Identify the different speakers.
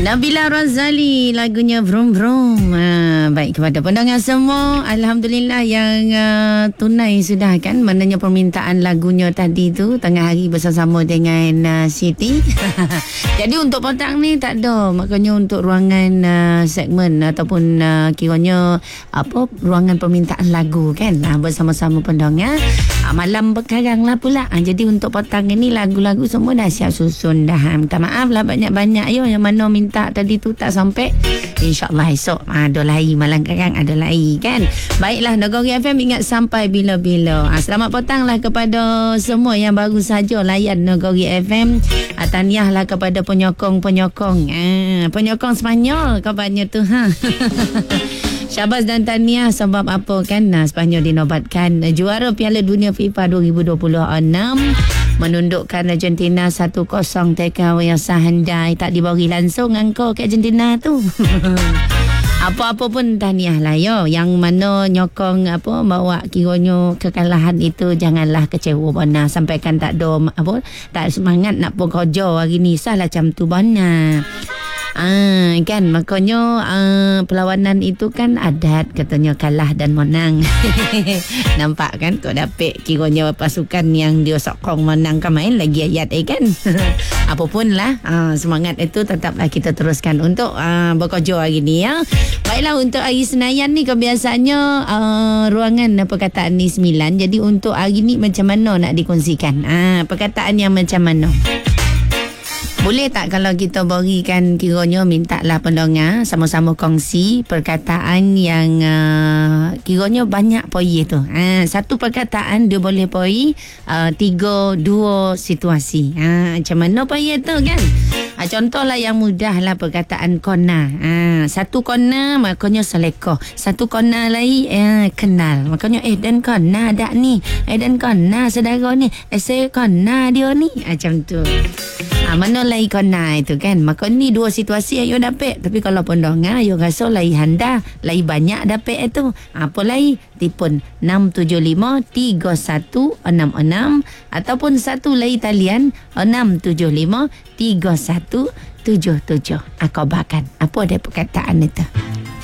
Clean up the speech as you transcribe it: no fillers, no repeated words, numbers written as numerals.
Speaker 1: Nabila Razali, lagunya Vroom Vroom. Baik, kepada pendengar semua, Alhamdulillah yang tunai sudah kan. Maknanya permintaan lagunya tadi tu tengah hari bersama dengan Siti. Jadi untuk petang ni tak ada. Maknanya untuk ruangan segmen ataupun kiranya ruangan permintaan lagu kan, bersama-sama pendengar. Malam bekarang lah pula. Jadi untuk petang ni lagu-lagu semua dah siap susun dah. Minta maaf lah banyak-banyak yang mana minta tadi tu tak sampai. InsyaAllah esok ada lagi malam karang, ada lagi kan. Baiklah, Negeri FM ingat sampai bila-bila. Selamat petang lah kepada semua yang baru saja layan Negeri FM. Tahniah lah kepada penyokong-penyokong penyokong Sepanyol kabarnya tu Syabas dan tahniah sebab apa kan Sepanyol dinobatkan juara Piala Dunia FIFA 2026, menundukkan Argentina 1-0 takeaway yang sehandai. Tak diberi langsung angka ke Argentina tu. Apa-apa pun tahniah lah yang mana nyokong bawa kiranya kekalahan itu janganlah kecewa bana. Sampaikan tak ada tak semangat nak bekerja hari ni, salah macam tu bana. Kan makanya perlawanan itu kan adat katanya kalah dan menang. Nampak kan kau dapat kiranya pasukan yang dia sokong menang kan main lagi ayat kan. Apapun lah semangat itu tetaplah kita teruskan untuk bekerja hari ni ya. Baiklah, untuk hari Senayan ni kebiasaannya ruangan perkataan ni 9. Jadi untuk hari ni macam mana nak dikongsikan perkataan yang macam mana? Boleh tak kalau kita berikan kiranya mintalah pendengar sama-sama kongsi perkataan yang kiranya banyak poin tu. Satu perkataan dia boleh poin 3-2 situasi. Macam mana poin tu kan? Contohlah yang mudah lah perkataan kona. Satu kona makanya selekoh. Satu kona lagi kenal. Makanya dan kona dak ni. Dan kona saudara ni. Saya kona dia ni. Macam tu. Mana lagi kona itu kan. Maka ni dua situasi yang you dapat. Tapi kalau pendengar you rasa lagi handa, lagi banyak dapat itu. Apa lagi? Telefon 675-3166 ataupun satu lagi talian 675-3177. Aku bahkan apa dia perkataan itu?